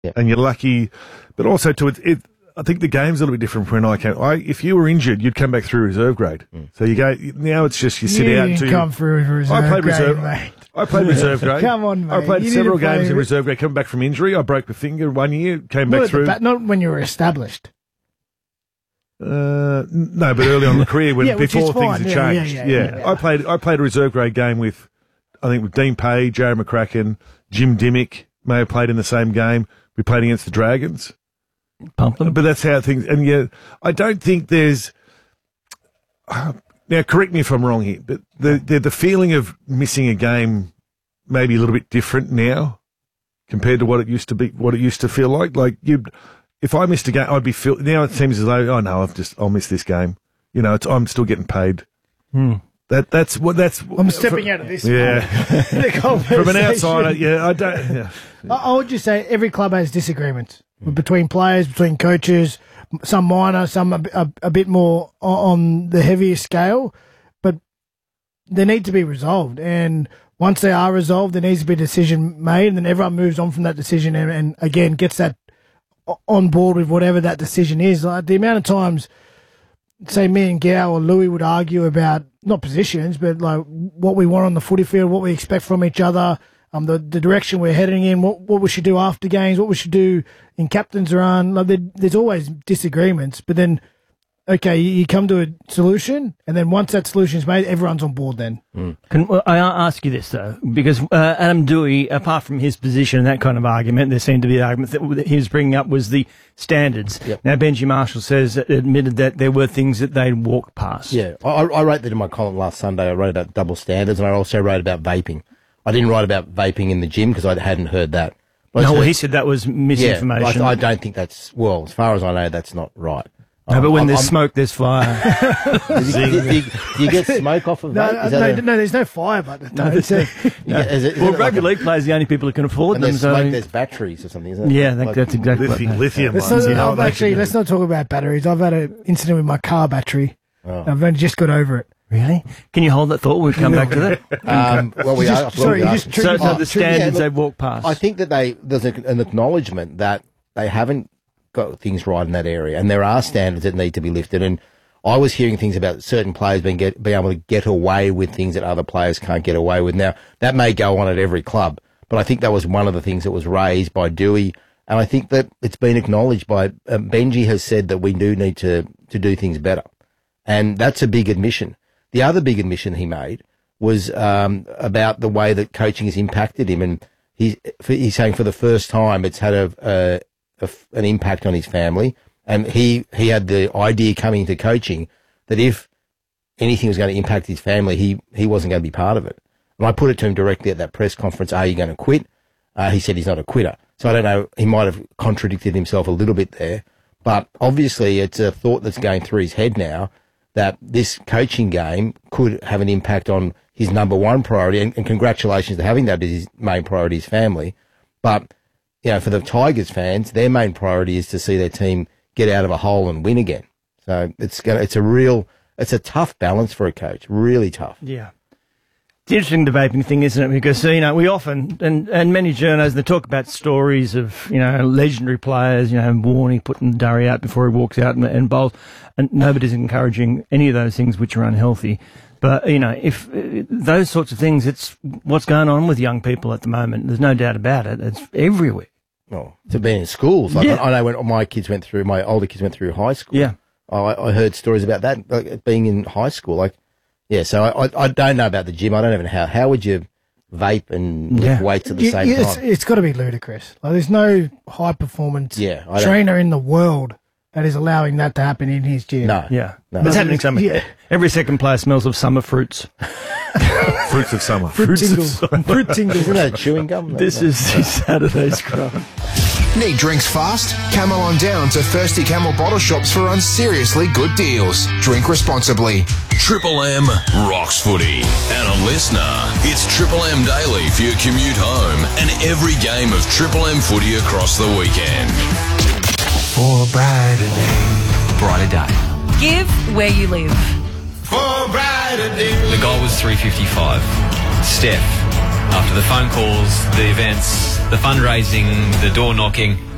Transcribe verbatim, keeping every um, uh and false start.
Yeah. And you're lucky, but also to it, it, I think the game's a little bit different from when I came. I, if you were injured, you'd come back through reserve grade. Mm. So you go, now it's just you sit you out didn't until come you, through reserve I played grade, reserve, mate. I played reserve grade. Come on, mate. I played You several didn't play games in re- reserve grade, coming back from injury. I broke my finger one year, came Not back at the through. ba- not when you were established. Uh, no, but early on in the career, when Yeah, which before is things fine. had Yeah, changed. yeah, Yeah, yeah, yeah. I played. I played a reserve grade game with, I think, with Dean Pay, Jared McCracken, Jim Dimmick may have played in the same game. We played against the Dragons. Pump them. But that's how things. And yeah, I don't think there's. Uh, now, correct me if I'm wrong here, but the, the the feeling of missing a game maybe a little bit different now compared to what it used to be. What it used to feel like. Like you, if I missed a game, I'd be feel. Now it seems as though, oh no, I've just I'll miss this game. You know, it's, I'm still getting paid. Hmm. That that's what that's. I'm stepping for, out of this. Yeah, from an outsider. Yeah, I don't. Yeah. I, I would just say every club has disagreements between players, between coaches. Some minor, some a, a, a bit more on the heavier scale, but they need to be resolved. And once they are resolved, there needs to be a decision made, and then everyone moves on from that decision and, and again gets that on board with whatever that decision is. Like the amount of times, say me and Gow or Louis would argue about not positions, but like what we want on the footy field, what we expect from each other, um, the the direction we're heading in, what what we should do after games, what we should do in captain's run. Like there, there's always disagreements, but then okay, you, you come to a solution, and then once that solution is made, everyone's on board. Then mm. Can well, I ask you this though, because uh, Adam Dewey, apart from his position and that kind of argument, there seemed to be the argument that he was bringing up was the standards. Yep. Now Benji Marshall says admitted that there were things that they'd walked past. Yeah, I, I wrote that in my column last Sunday. I wrote about double standards, and I also wrote about vaping. I didn't write about vaping in the gym because I hadn't heard that. But no, well, heard, he said that was misinformation. Yeah, I, I don't think that's, well, as far as I know, that's not right. No, um, but when I'm, there's I'm, smoke, there's fire. do, you, do, you, do you get smoke off of no, vape? no, a, no, there's no fire, but no, there's no, no. Get, is it, is well, it rugby like league players are the only people who can afford and them. There's so smoke, there's batteries or something, isn't it? Yeah, that, like, that's exactly lithium, what lithium let's ones. not, You know, I've actually, let's not talk about batteries. I've had an incident with my car battery. Oh. I've only just got over it. Really? Can you hold that thought? We'll come back to that. Um, well, we just, are. Sorry, well, we you are. just so, so oh, the standards yeah, look, they've walked past. I think that they there's a, an acknowledgement that they haven't got things right in that area, and there are standards that need to be lifted. And I was hearing things about certain players being get, being able to get away with things that other players can't get away with. Now that may go on at every club, but I think that was one of the things that was raised by Dewey, and I think that it's been acknowledged by um, Benji has said that we do need to to do things better, and that's a big admission. The other big admission he made was um, about the way that coaching has impacted him, and he's he's saying for the first time it's had a, a, a an impact on his family, and he he had the idea coming into coaching that if anything was going to impact his family, he he wasn't going to be part of it. And I put it to him directly at that press conference: "Are you going to quit?" Uh, he said he's not a quitter. So I don't know. He might have contradicted himself a little bit there, but obviously it's a thought that's going through his head now, that this coaching game could have an impact on his number one priority, and, and congratulations to having that as his main priority, his family. But, you know, for the Tigers fans, their main priority is to see their team get out of a hole and win again. So it's gonna, it's a real, it's a tough balance for a coach, really tough. Yeah. It's interesting, the vaping thing, isn't it? Because, you know, we often, and, and many journos, they talk about stories of, you know, legendary players, you know, Warney putting Durry out before he walks out and, and bowls, and nobody's encouraging any of those things which are unhealthy. But, you know, if uh, those sorts of things, it's what's going on with young people at the moment. There's no doubt about it. It's everywhere. Oh, to be in schools. Like, Yeah. I know when my kids went through, my older kids went through high school. Yeah. I, I heard stories about that, like, being in high school. Like, yeah, so I, I, I don't know about the gym. I don't even know how. How would you vape and lift Yeah. weights at the You- same you- it's, time? it's got to be ludicrous. Like, there's no high performance Yeah, I don't- trainer in the world that is allowing that to happen in his gym. No. Yeah. No. But it's happening somewhere. Yeah. Every second player smells of summer fruits. Fruits of summer. Fruit tingles. Fruit tingles. Isn't that chewing gum? This is Saturday's Crowd. Need drinks fast? Camel on down to Thirsty Camel bottle shops for unseriously good deals. Drink responsibly. Triple M rocks footy. And a listener, it's Triple M Daily for your commute home and every game of Triple M footy across the weekend. For a brighter day. Brighter day. Give where you live. For a brighter day. The goal was three fifty-five. Steph, after the phone calls, the events, the fundraising, the door knocking,